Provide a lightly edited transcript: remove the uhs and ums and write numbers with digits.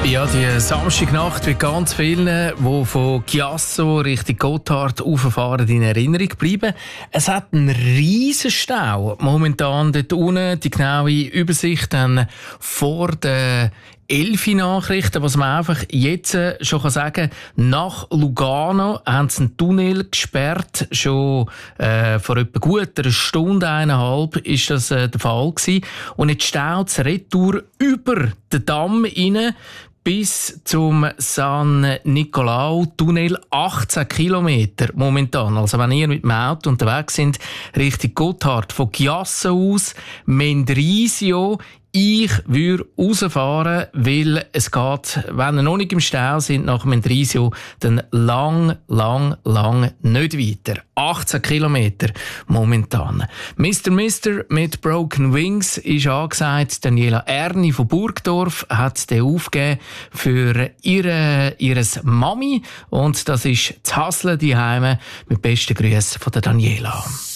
Ja, die Samstagnacht wird ganz vielen, die von Chiasso Richtung Gotthard rauffahren, in Erinnerung bleiben. Es hat einen riesen Stau momentan dort unten. Die genaue Übersicht dann vor der 11-Nachrichten, was man einfach jetzt schon sagen kann. Nach Lugano haben sie einen Tunnel gesperrt. Schon vor etwa gut einer Stunde, eineinhalb, ist das der Fall gewesen. Und jetzt staut es retour über den Damm rein bis zum San Nicolau-Tunnel, 18 Kilometer momentan. Also wenn ihr mit dem Auto unterwegs seid, Richtung Gotthard, von Chiasso aus, Mendrisio, ich würde rausfahren, weil es geht, wenn ihr noch nicht im Stau sind, nach Mendrisio, dann lang nicht weiter. 18 Kilometer momentan. Mr. mit Broken Wings ist angesagt. Daniela Erni von Burgdorf hat den aufgegeben für ihres Mami. Und das ist das Hasseln daheim. Mit besten Grüßen von der Daniela.